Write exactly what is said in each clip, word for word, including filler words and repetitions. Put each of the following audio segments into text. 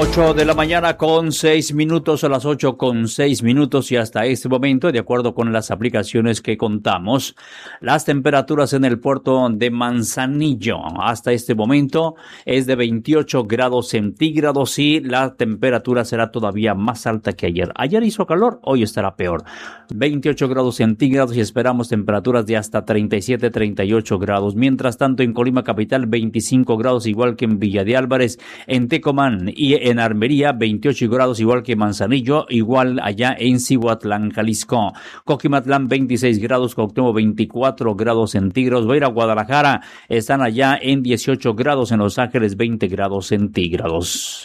ocho de la mañana con seis minutos, a las ocho con seis minutos, y hasta este momento, de acuerdo con las aplicaciones que contamos, las temperaturas en el puerto de Manzanillo hasta este momento es de veintiocho grados centígrados y la temperatura será todavía más alta que ayer. Ayer hizo calor, hoy estará peor. veintiocho grados centígrados y esperamos temperaturas de hasta treinta y siete, treinta y ocho grados. Mientras tanto, en Colima capital, veinticinco grados, igual que en Villa de Álvarez, en Tecomán y en Armería, veintiocho grados, igual que Manzanillo, igual allá en Cihuatlán, Jalisco. Coquimatlán, veintiséis grados, Cuauhtémoc, veinticuatro grados centígrados. Voy a ir a Guadalajara, están allá en dieciocho grados, en Los Ángeles, veinte grados centígrados.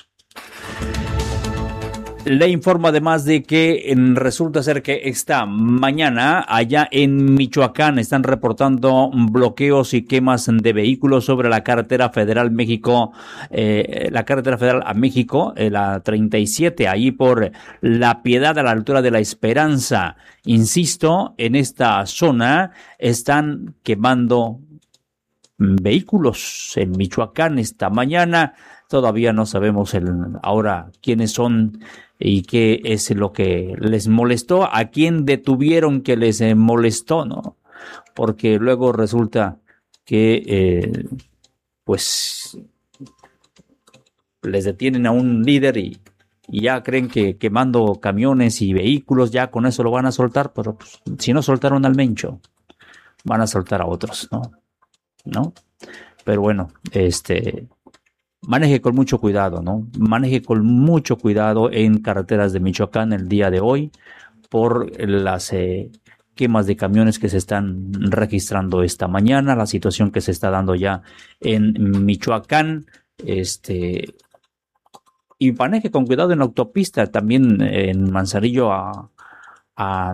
Le informo además de que resulta ser que esta mañana allá en Michoacán están reportando bloqueos y quemas de vehículos sobre la carretera federal México, eh, la carretera federal a México, eh, la treinta y siete, ahí por La Piedad a la altura de La Esperanza. Insisto, en esta zona están quemando vehículos en Michoacán esta mañana. Todavía no sabemos el, ahora quiénes son y qué es lo que les molestó, a quién detuvieron que les eh, molestó, ¿no? Porque luego resulta que, eh, pues, les detienen a un líder y, y ya creen que quemando camiones y vehículos ya con eso lo van a soltar, pero pues, si no soltaron al Mencho, van a soltar a otros, ¿no? ¿No? Pero bueno, este... maneje con mucho cuidado, ¿no? Maneje con mucho cuidado en carreteras de Michoacán el día de hoy por las eh, quemas de camiones que se están registrando esta mañana, la situación que se está dando ya en Michoacán, este, y maneje con cuidado en la autopista, también en Manzanillo a, a,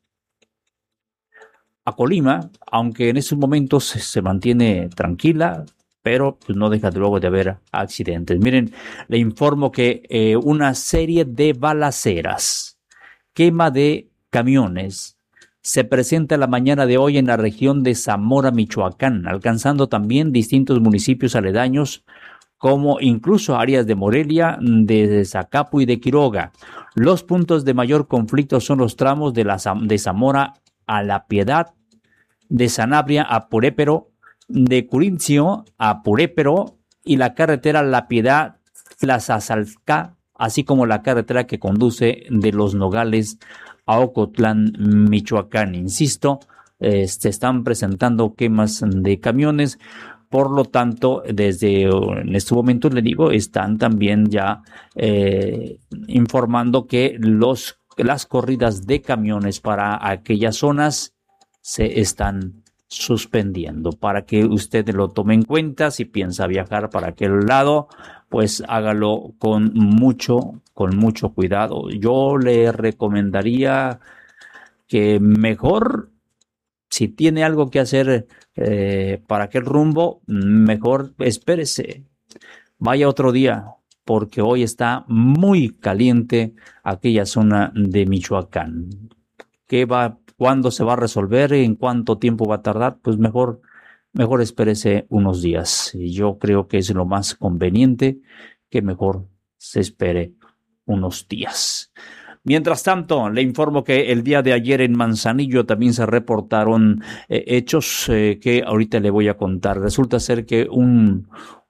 a Colima, aunque en estos momentos se, se mantiene tranquila, pero pues, no deja de luego de haber accidentes. Miren, le informo que eh, una serie de balaceras, quema de camiones, se presenta la mañana de hoy en la región de Zamora, Michoacán, alcanzando también distintos municipios aledaños, como incluso áreas de Morelia, de Zacapu y de Quiroga. Los puntos de mayor conflicto son los tramos de, la, de Zamora a La Piedad, de Sanabria a Purépero, de Curincio a Purépero y la carretera La Piedad Tlazazalca, así como la carretera que conduce de Los Nogales a Ocotlán, Michoacán. Insisto, eh, se están presentando quemas de camiones, por lo tanto, desde en este momento le digo, están también ya eh, informando que los, las corridas de camiones para aquellas zonas se están suspendiendo, para que usted lo tome en cuenta. Si piensa viajar para aquel lado, pues hágalo con mucho, con mucho cuidado. Yo le recomendaría que mejor, si tiene algo que hacer eh, para aquel rumbo, mejor espérese, vaya otro día, porque hoy está muy caliente aquella zona de Michoacán. ¿Qué va ¿Cuándo se va a resolver? ¿En cuánto tiempo va a tardar? Pues mejor, mejor espérese unos días. Y yo creo que es lo más conveniente, que mejor se espere unos días. Mientras tanto, le informo que el día de ayer en Manzanillo también se reportaron eh, hechos eh, que ahorita le voy a contar. Resulta ser que un,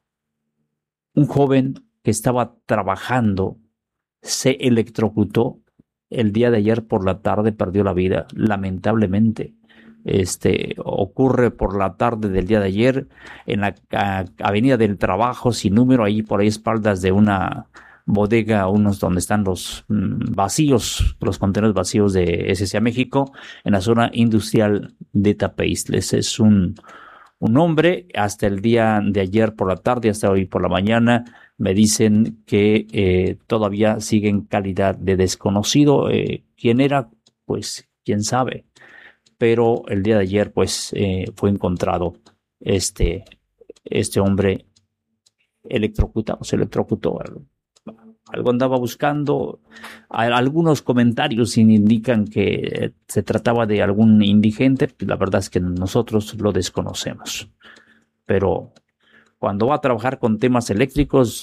un joven que estaba trabajando se electrocutó. El día de ayer por la tarde perdió la vida, lamentablemente. Este ocurre por la tarde del día de ayer en la a, Avenida del Trabajo sin número, ahí por ahí espaldas de una bodega, unos donde están los mm, vacíos, los contenedores vacíos de S C A México, en la zona industrial de Tapeistles. Es un, un hombre, hasta el día de ayer por la tarde, hasta hoy por la mañana, me dicen que eh, todavía sigue en calidad de desconocido. Eh, ¿Quién era? Pues quién sabe. Pero el día de ayer pues eh, fue encontrado este, este hombre electrocutado, se electrocutó. Algo andaba buscando. Algunos comentarios indican que se trataba de algún indigente. La verdad es que nosotros lo desconocemos. Pero cuando va a trabajar con temas eléctricos,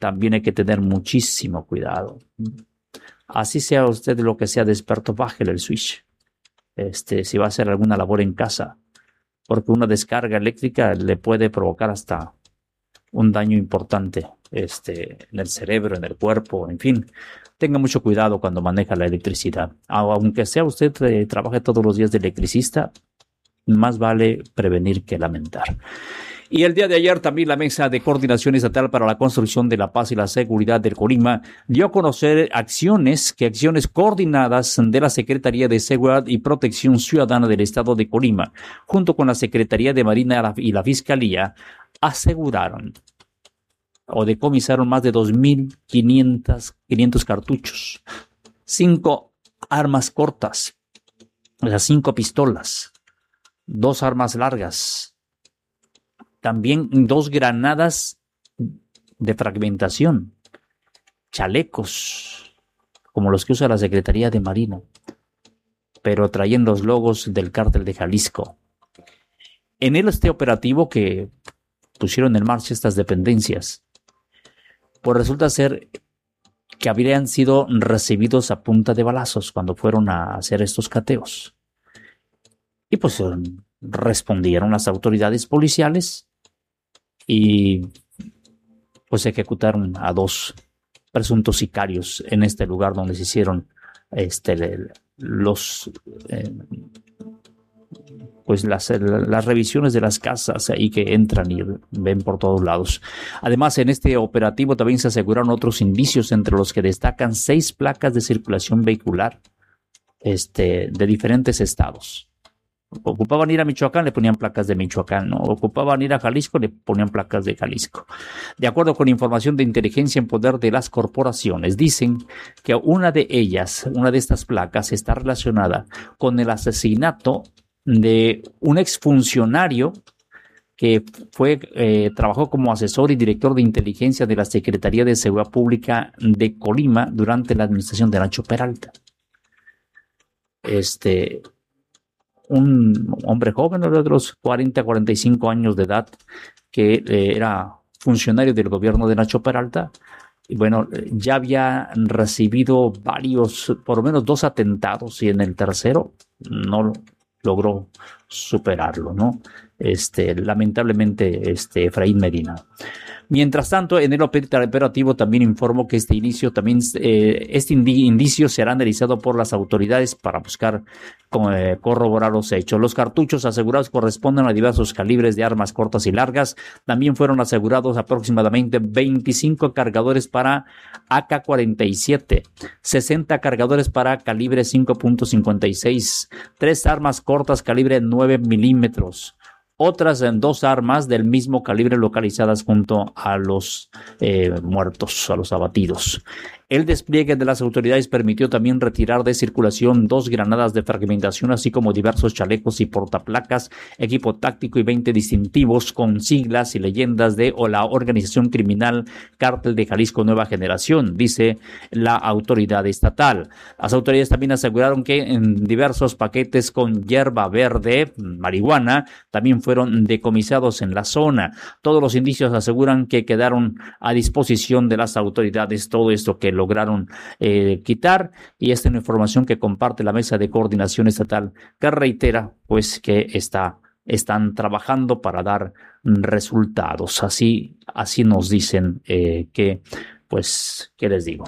también hay que tener muchísimo cuidado. Así sea usted lo que sea de experto, bájele el switch. Este, si va a hacer alguna labor en casa, porque una descarga eléctrica le puede provocar hasta un daño importante este, en el cerebro, en el cuerpo, en fin. Tenga mucho cuidado cuando maneja la electricidad. Aunque sea usted eh, trabaje todos los días de electricista, más vale prevenir que lamentar. Y el día de ayer también la Mesa de Coordinación Estatal para la Construcción de la Paz y la Seguridad del Colima dio a conocer acciones, que acciones coordinadas de la Secretaría de Seguridad y Protección Ciudadana del Estado de Colima, junto con la Secretaría de Marina y la Fiscalía, aseguraron o decomisaron más de dos mil quinientos cartuchos, cinco armas cortas, o sea, cinco pistolas, dos armas largas, también dos granadas de fragmentación, chalecos, como los que usa la Secretaría de Marina, pero traían los logos del Cártel de Jalisco. En el este operativo que pusieron en marcha estas dependencias, pues resulta ser que habrían sido recibidos a punta de balazos cuando fueron a hacer estos cateos. Y pues respondieron las autoridades policiales y pues ejecutaron a dos presuntos sicarios en este lugar donde se hicieron este, los eh, pues las, las revisiones de las casas ahí que entran y ven por todos lados. Además, en este operativo también se aseguraron otros indicios, entre los que destacan seis placas de circulación vehicular este, de diferentes estados. Ocupaban ir a Michoacán, le ponían placas de Michoacán, ¿no? Ocupaban ir a Jalisco, le ponían placas de Jalisco. De acuerdo con información de inteligencia en poder de las corporaciones, dicen que una de ellas, una de estas placas, está relacionada con el asesinato de un exfuncionario que fue, eh, trabajó como asesor y director de inteligencia de la Secretaría de Seguridad Pública de Colima durante la administración de Nacho Peralta. Este, un hombre joven de los cuarenta a cuarenta y cinco años de edad que eh, era funcionario del gobierno de Nacho Peralta. Y bueno, ya había recibido varios, por lo menos dos atentados, y en el tercero no logró superarlo, ¿no? Este, lamentablemente, este, Efraín Medina. Mientras tanto, en el operativo también informó que este inicio también, eh, este indicio será analizado por las autoridades para buscar eh, corroborar los hechos. Los cartuchos asegurados corresponden a diversos calibres de armas cortas y largas. También fueron asegurados aproximadamente veinticinco cargadores para A K cuarenta y siete, sesenta cargadores para calibre cinco punto cincuenta y seis, tres armas cortas calibre nueve milímetros. Otras en dos armas del mismo calibre localizadas junto a los eh, muertos, a los abatidos. El despliegue de las autoridades permitió también retirar de circulación dos granadas de fragmentación, así como diversos chalecos y portaplacas, equipo táctico y veinte distintivos con siglas y leyendas de o la organización criminal Cártel de Jalisco Nueva Generación, dice la autoridad estatal. Las autoridades también aseguraron que en diversos paquetes con hierba verde, marihuana, también fueron decomisados en la zona. Todos los indicios aseguran que quedaron a disposición de las autoridades todo esto que lograron eh, quitar, y esta es una información que comparte la Mesa de Coordinación Estatal, que reitera pues que está, están trabajando para dar resultados. Así, así nos dicen eh, que, pues, ¿qué les digo?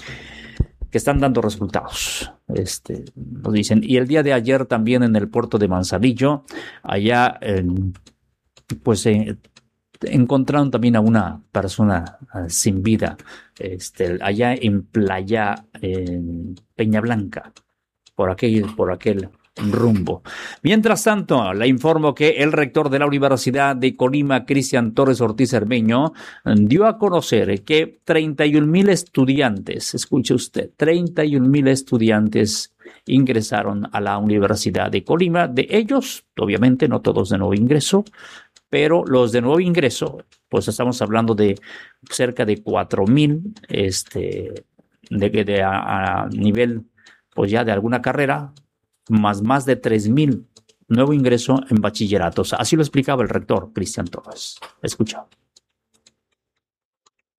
Que están dando resultados, este, nos dicen. Y el día de ayer también en el puerto de Manzanillo, allá, eh, pues, eh, encontraron también a una persona uh, sin vida, este, allá en Playa, en Peña Blanca, por aquel, por aquel rumbo. Mientras tanto, le informo que el rector de la Universidad de Colima, Cristian Torres Ortiz Cermeño, dio a conocer que treinta y un mil estudiantes, escuche usted, treinta y un mil estudiantes ingresaron a la Universidad de Colima. De ellos, obviamente, no todos de nuevo ingreso, pero los de nuevo ingreso, pues estamos hablando de cerca de cuatro mil, este, de, de a, a nivel, pues ya de alguna carrera, más más de tres mil nuevo ingreso en bachilleratos. Así lo explicaba el rector Cristian Torres. Escucha.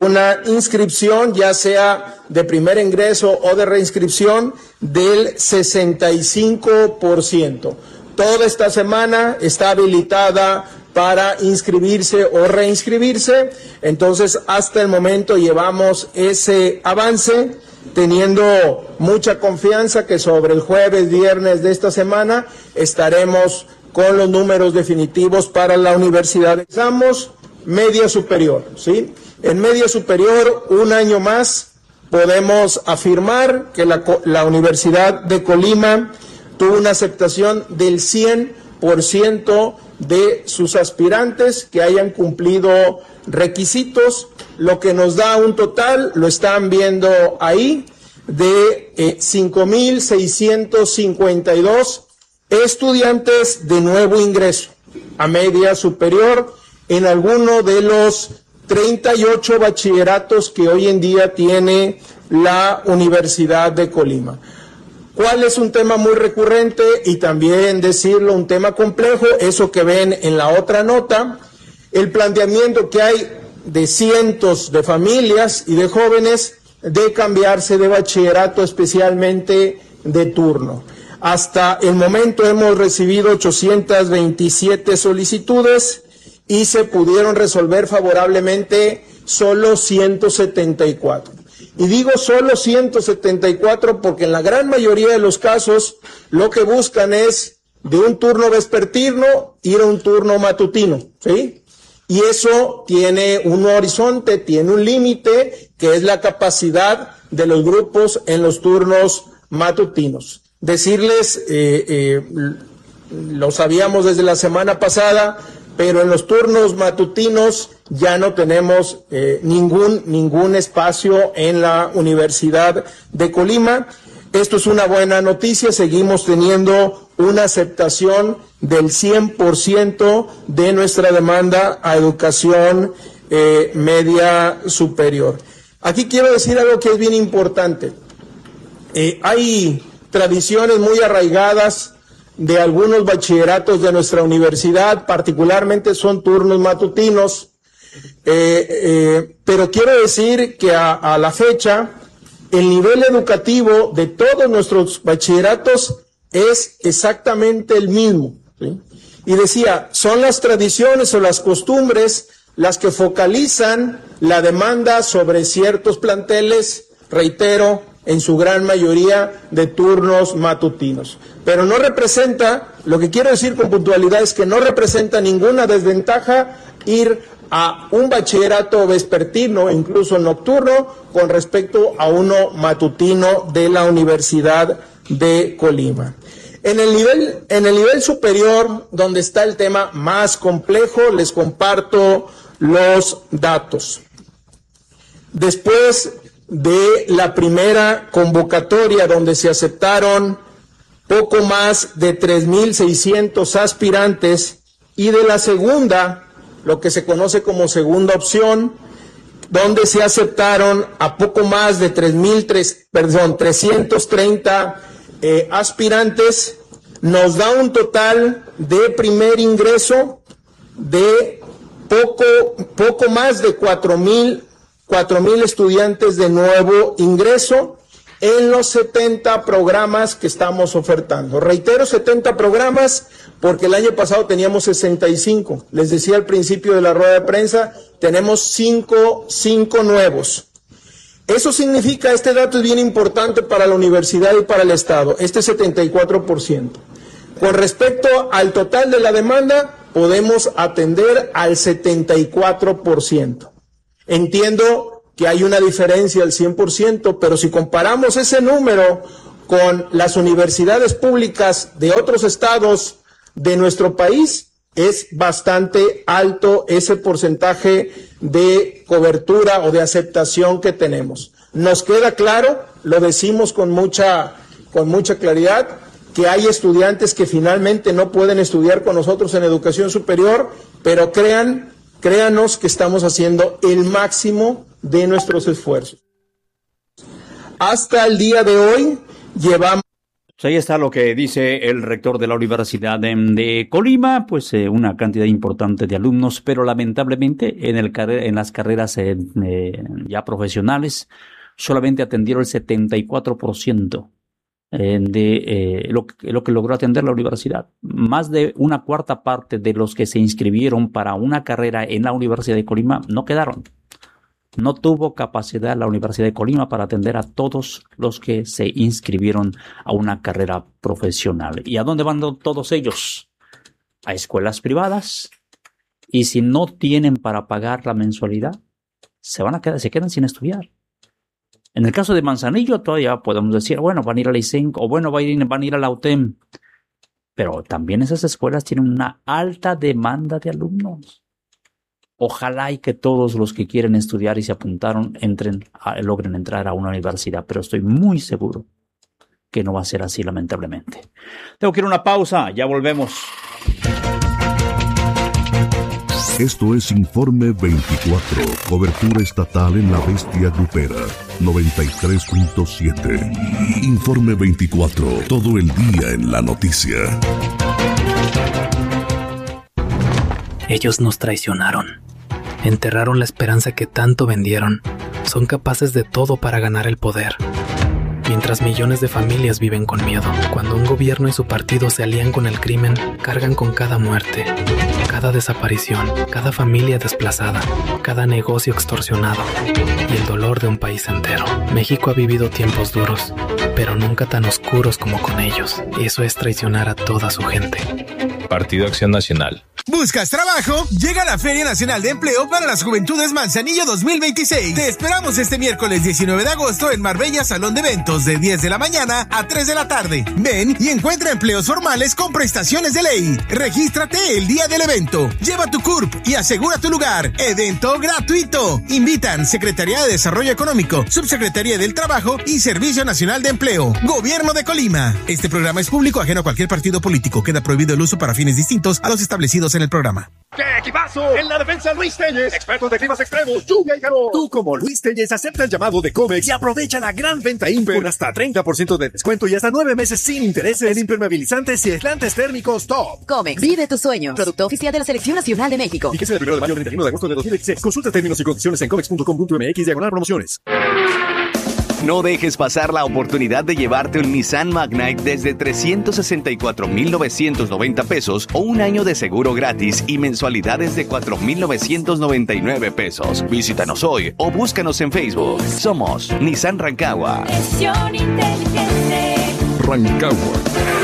una inscripción, ya sea de primer ingreso o de reinscripción, del sesenta y cinco por ciento. Toda esta semana está habilitada para inscribirse o reinscribirse. Entonces, hasta el momento llevamos ese avance, teniendo mucha confianza que sobre el jueves, viernes de esta semana estaremos con los números definitivos para la universidad. Estamos media superior, ¿sí? En media superior, un año más, podemos afirmar que la, la Universidad de Colima tuvo una aceptación del cien por ciento de sus aspirantes que hayan cumplido requisitos, lo que nos da un total, lo están viendo ahí, de eh, cinco mil seiscientos cincuenta y dos estudiantes de nuevo ingreso a media superior en alguno de los treinta y ocho bachilleratos que hoy en día tiene la Universidad de Colima. ¿Cuál es un tema muy recurrente y también decirlo un tema complejo? Eso que ven en la otra nota, el planteamiento que hay de cientos de familias y de jóvenes de cambiarse de bachillerato, especialmente de turno. Hasta el momento hemos recibido ochocientas veintisiete solicitudes y se pudieron resolver favorablemente solo ciento setenta y cuatro. Y digo solo ciento setenta y cuatro porque en la gran mayoría de los casos lo que buscan es de un turno vespertino ir a un turno matutino, ¿sí? Y eso tiene un horizonte, tiene un límite, que es la capacidad de los grupos en los turnos matutinos. Decirles, eh, eh, lo sabíamos desde la semana pasada, pero en los turnos matutinos ya no tenemos eh, ningún, ningún espacio en la Universidad de Colima. Esto es una buena noticia, seguimos teniendo una aceptación del cien por ciento de nuestra demanda a educación eh, media superior. Aquí quiero decir algo que es bien importante. Eh, hay tradiciones muy arraigadas de algunos bachilleratos de nuestra universidad, particularmente son turnos matutinos, eh, eh, pero quiero decir que a, a la fecha el nivel educativo de todos nuestros bachilleratos es exactamente el mismo, ¿sí? Y decía, son las tradiciones o las costumbres las que focalizan la demanda sobre ciertos planteles, reitero, en su gran mayoría de turnos matutinos. Pero no representa, lo que quiero decir con puntualidad es que no representa ninguna desventaja ir a un bachillerato vespertino, incluso nocturno, con respecto a uno matutino de la Universidad de Colima. En el nivel, en el nivel superior, donde está el tema más complejo, les comparto los datos. Después de la primera convocatoria, donde se aceptaron poco más de tres mil seiscientos aspirantes, y de la segunda, lo que se conoce como segunda opción, donde se aceptaron a poco más de tres mil, perdón, trescientos treinta eh, aspirantes, nos da un total de primer ingreso de poco, poco más de cuatro mil estudiantes de nuevo ingreso en los setenta programas que estamos ofertando. Reitero, setenta programas porque el año pasado teníamos sesenta y cinco. Les decía al principio de la rueda de prensa, tenemos cinco, cinco nuevos. Eso significa, este dato es bien importante para la universidad y para el Estado, este setenta y cuatro por ciento. Con respecto al total de la demanda, podemos atender al setenta y cuatro por ciento. Entiendo que hay una diferencia al cien por ciento, pero si comparamos ese número con las universidades públicas de otros estados de nuestro país, es bastante alto ese porcentaje de cobertura o de aceptación que tenemos. Nos queda claro, lo decimos con mucha, con mucha claridad, que hay estudiantes que finalmente no pueden estudiar con nosotros en educación superior, pero crean, créanos que estamos haciendo el máximo de nuestros esfuerzos. Hasta el día de hoy llevamos Pues ahí está lo que dice el rector de la Universidad de, de Colima, pues eh, una cantidad importante de alumnos, pero lamentablemente en, el, en las carreras eh, eh, ya profesionales solamente atendieron el setenta y cuatro por ciento eh, de eh, lo, lo que logró atender la universidad. Más de una cuarta parte de los que se inscribieron para una carrera en la Universidad de Colima no quedaron. No tuvo capacidad la Universidad de Colima para atender a todos los que se inscribieron a una carrera profesional. ¿Y a dónde van todos ellos? A escuelas privadas. Y si no tienen para pagar la mensualidad, se van a quedar, se quedan sin estudiar. En el caso de Manzanillo todavía podemos decir, bueno, van a ir a la I C E N o bueno, van a ir, van a, ir a la U T E M. Pero también esas escuelas tienen una alta demanda de alumnos. Ojalá y que todos los que quieren estudiar y se apuntaron entren a, logren entrar a una universidad, pero estoy muy seguro que no va a ser así, lamentablemente. Tengo que ir a una pausa, ya volvemos. Esto es Informe veinticuatro, cobertura estatal en la bestia grupera, noventa y tres punto siete. Informe veinticuatro, todo el día en la noticia. Ellos nos traicionaron. Enterraron la esperanza que tanto vendieron. Son capaces de todo para ganar el poder. Mientras millones de familias viven con miedo. Cuando un gobierno y su partido se alían con el crimen, cargan con cada muerte, cada desaparición, cada familia desplazada, cada negocio extorsionado y el dolor de un país entero. México ha vivido tiempos duros, pero nunca tan oscuros como con ellos. Eso es traicionar a toda su gente. Partido Acción Nacional. ¿Buscas trabajo? Llega la Feria Nacional de Empleo para las Juventudes Manzanillo dos mil veintiséis. Te esperamos este miércoles diecinueve de agosto en Marbella Salón de Eventos de diez de la mañana a tres de la tarde. Ven y encuentra empleos formales con prestaciones de ley. Regístrate el día del evento. Lleva tu C U R P y asegura tu lugar. Evento gratuito. Invitan Secretaría de Desarrollo Económico, Subsecretaría del Trabajo y Servicio Nacional de Empleo. Gobierno de Colima. Este programa es público ajeno a cualquier partido político. Queda prohibido el uso para fines distintos a los establecidos en el programa. ¡Qué equipazo! En la defensa Luis Telles, expertos de climas extremos, lluvia y calor. Tú como Luis Telles acepta el llamado de Comex y aprovecha la gran venta Imper con hasta treinta por ciento de descuento y hasta nueve meses sin intereses en impermeabilizantes y aislantes térmicos top. Comex, vive tus sueños. Producto oficial de la Selección Nacional de México. Fíjese del primero de mayo al treinta y uno de agosto de dos mil dieciséis. Consulta términos y condiciones en comex punto com punto m x diagonal promociones. No dejes pasar la oportunidad de llevarte un Nissan Magnite desde trescientos sesenta y cuatro mil novecientos noventa pesos o un año de seguro gratis y mensualidades de cuatro mil novecientos noventa y nueve pesos. Visítanos hoy o búscanos en Facebook. Somos Nissan Rancagua. Gestión inteligente. Rancagua.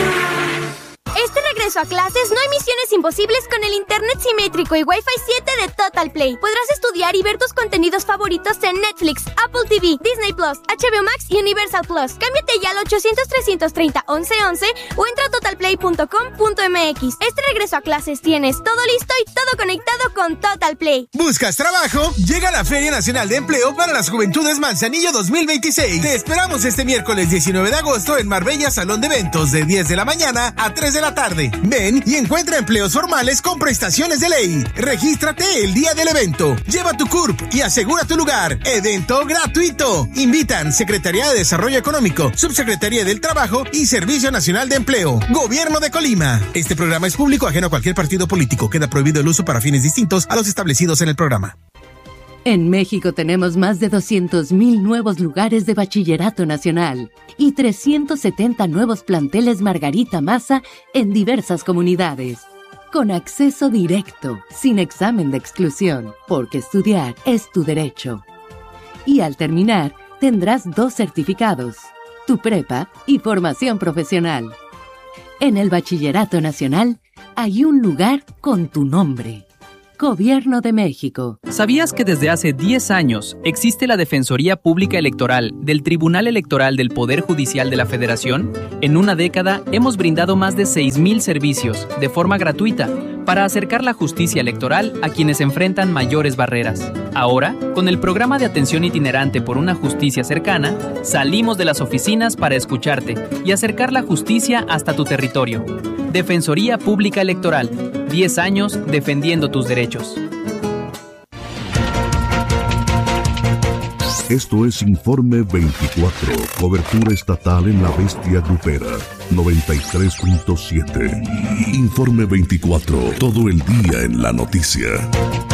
Este regreso a clases no hay misiones imposibles con el internet simétrico y Wi-Fi siete de Total Play. Podrás estudiar y ver tus contenidos favoritos en Netflix, Apple T V, Disney Plus, H B O Max y Universal Plus. Cámbiate ya al ochocientos, trescientos treinta, once once o entra a total play punto com punto m x. Este regreso a clases tienes todo listo y todo conectado con Total Play. ¿Buscas trabajo? Llega la Feria Nacional de Empleo para las Juventudes Manzanillo dos mil veintiséis. Te esperamos este miércoles diecinueve de agosto en Marbella Salón de Eventos de diez de la mañana a tres de la tarde. Ven y encuentra empleos formales con prestaciones de ley. Regístrate el día del evento. Lleva tu C U R P y asegura tu lugar. Evento gratuito. Invitan Secretaría de Desarrollo Económico, Subsecretaría del Trabajo y Servicio Nacional de Empleo. Gobierno de Colima. Este programa es público ajeno a cualquier partido político. Queda prohibido el uso para fines distintos a los establecidos en el programa. En México tenemos más de doscientos mil nuevos lugares de bachillerato nacional y trescientos setenta nuevos planteles Margarita Maza en diversas comunidades. Con acceso directo, sin examen de exclusión, porque estudiar es tu derecho. Y al terminar, tendrás dos certificados, tu prepa y formación profesional. En el Bachillerato Nacional hay un lugar con tu nombre. Gobierno de México. ¿Sabías que desde hace diez años existe la Defensoría Pública Electoral del Tribunal Electoral del Poder Judicial de la Federación? En una década hemos brindado más de seis mil servicios de forma gratuita para acercar la justicia electoral a quienes enfrentan mayores barreras. Ahora, con el programa de atención itinerante por una justicia cercana, salimos de las oficinas para escucharte y acercar la justicia hasta tu territorio. Defensoría Pública Electoral. diez años defendiendo tus derechos. Esto es Informe veinticuatro, cobertura estatal en la bestia grupera, noventa y tres punto siete. Informe veinticuatro, todo el día en la noticia.